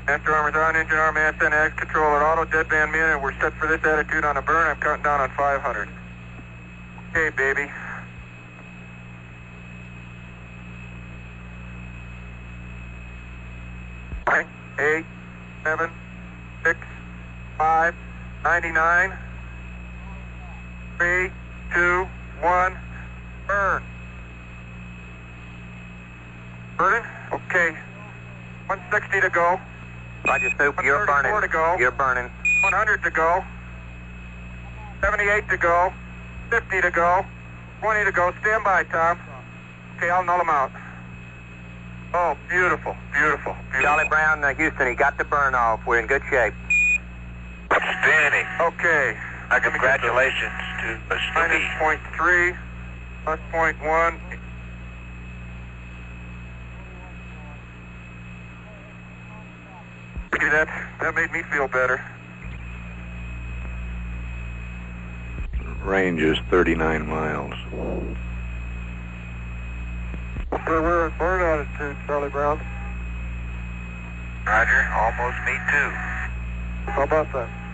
Master armor's on, engine arm, SNX, control at auto, deadband min, and we're set for this attitude on a burn. I'm counting down on 500. Okay, baby. Nine, 8, 7, 6, 5, 99, 3, 2, 1, burn. Burning? Okay. 160 to go. Roger, Soup, you're burning. 134 to go. You're burning. 100 to go. 78 to go. 50 to go. 20 to go. Stand by, Tom. Okay, I'll null them out. Oh, beautiful, beautiful, beautiful. Charlie Brown, Houston, he got the burn off. We're in good shape. Outstanding. Okay. Congratulations to Minus Snoopy. 0.3, plus 0.1. See, that made me feel better. Range is 39 miles. So we're at burn altitude, Charlie Brown. Roger, almost me too. How about that?